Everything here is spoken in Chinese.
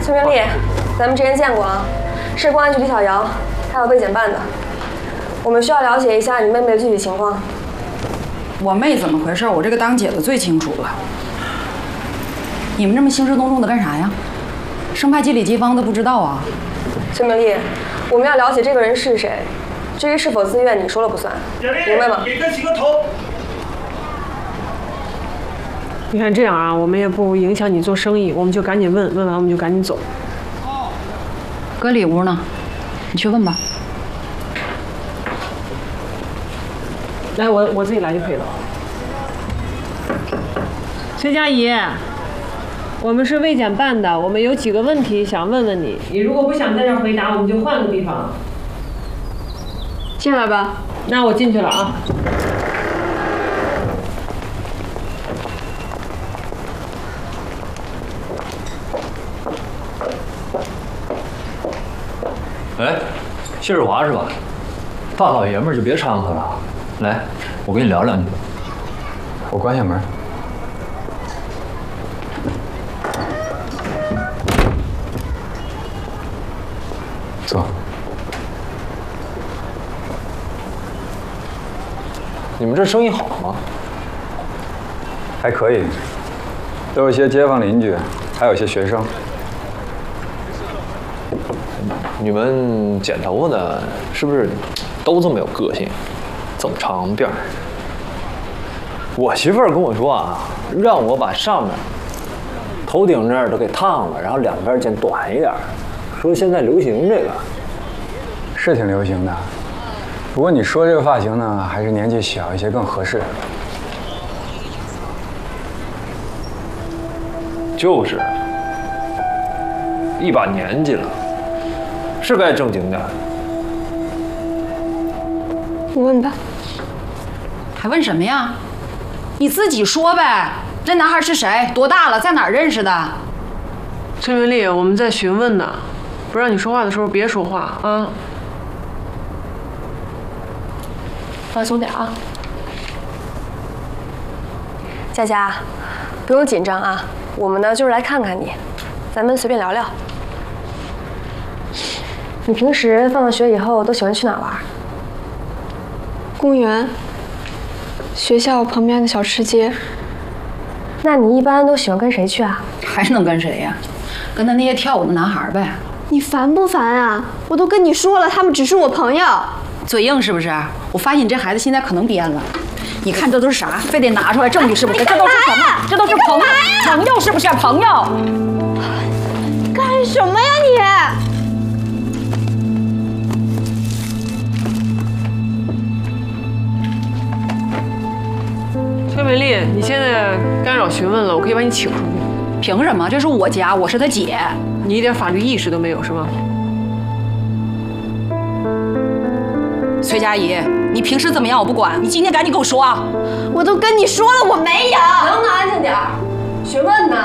崔明丽，咱们之前见过啊，是公安局李小瑶，还有魏检办的。我们需要了解一下你妹妹的具体情况。 我妹怎么回事？我这个当姐的最清楚了。你们这么兴师动众的干啥呀？生怕街里街坊的不知道啊？ 崔明丽，我们要了解这个人是谁，至于是否自愿，你说了不算，明白吗？ 给他洗个头。 你看这样啊，我们也不影响你做生意，我们就赶紧问，问完我们就赶紧走。 搁里屋呢，你去问吧。 来，我自己来就可以了。崔佳怡，我们是卫检办的，我们有几个问题想问问你。你如果不想在这儿回答，我们就换个地方。 进来吧。 那我进去了啊。 哎，谢日华是吧？大老爷们儿就别掺和了。来，我跟你聊两句。 我关下门。坐。 你们这生意好吗？ 还可以，都有些街坊邻居，还有一些学生。 你们剪头发的是不是都这么有个性，这么长辫儿？我媳妇儿跟我说啊，让我把上面头顶这儿都给烫了，然后两边剪短一点，说现在流行这个。 是挺流行的，不过你说这个发型呢，还是年纪小一些更合适。 就是，一把年纪了，是该正经点。 你问吧。 还问什么呀？你自己说呗。这男孩是谁？多大了？在哪儿认识的？ 崔明丽，我们在询问呢，不让你说话的时候别说话啊。 放松点啊，佳佳，不用紧张啊。我们呢就是来看看你，咱们随便聊聊。你平时放了学以后都喜欢去哪儿玩？ 公园，学校旁边的小吃街。 那你一般都喜欢跟谁去啊？ 还能跟谁呀？跟他那些跳舞的男孩呗。 你烦不烦啊？我都跟你说了，他们只是我朋友。 嘴硬是不是？我发现你这孩子现在可能编了。你看这都是啥？非得拿出来证据是不是？这都是什么？这都是朋友，朋友是不是？朋友。 干什么呀你？ 崔美丽，你现在干扰询问了，我可以把你请出去。 凭什么？这是我家，我是他姐。 你一点法律意识都没有是吗？ 崔佳怡，你平时怎么样我不管，你今天赶紧给我说啊！ 我都跟你说了，我没有。 能不能安静点儿？询问呢？